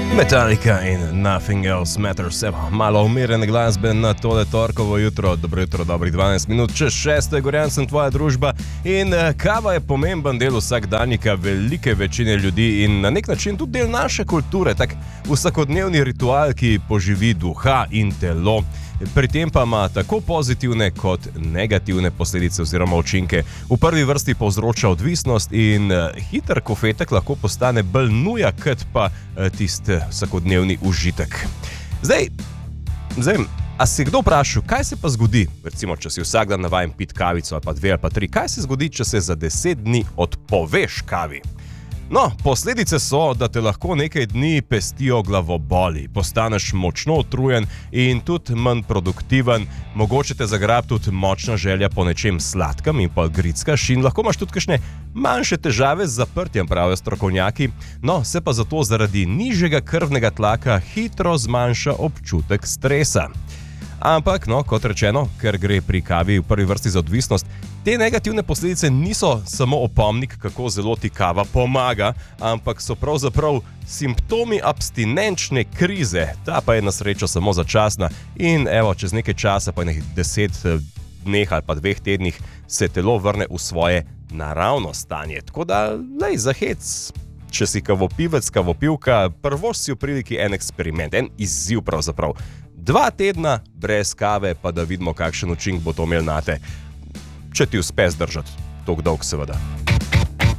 Metallica in Nothing Else Matters. Evo, malo umirjene glasbe na tole torkovo jutro. Dobro jutro, dobrih 12 minut. Čez 6. je Gorjan, sem tvoja družba. In kava je pomemben del vsakdanjika velike večine ljudi in na nek način tudi del naše kulture. Tak vsakodnevni ritual, ki poživi duha in telo. Pri tem pa ima tako pozitivne kot negativne posledice oziroma učinke. V prvi vrsti povzroča odvisnost in hiter kofetek lahko postane bolj nuja, kot pa tisti vsakodnevni užitek. Zdaj, a si kdo vprašal, kaj se pa zgodi, recimo, če si vsak dan navajen pit kavico ali pa 2 ali pa 3, kaj se zgodi, če se za 10 dni odpoveš kavi? No, posledice so, da te lahko nekaj dni pestijo glavoboli, postaneš močno utrujen in tudi manj produktiven, mogoče te zagrabi tudi močna želja po nečem sladkem in pa grickaš in lahko imaš tudi kakšne manjše težave z zaprtjem, pravijo strokovnjaki, no, se pa zato zaradi nižjega krvnega tlaka hitro zmanjša občutek stresa. Ampak, no, kot rečeno, ker gre pri kavi v prvi vrsti za odvisnost, te negativne posledice niso samo opomnik, kako zelo ti kava pomaga, ampak so pravzaprav simptomi abstinenčne krize. Ta pa je na srečo samo začasna in evo, čez nekaj časa, pa nekaj 10 dneh ali pa 2 tednih, se telo vrne v svoje naravno stanje. Tako da, lej, za hec. Če si kavopivec, kavopivka, prvo si v priliki en eksperiment, en izziv pravzaprav. 2 tedna brez kave, pa da vidimo, kakšen učinek bo to imel nate, če ti uspe zdržati. Tok dolg seveda.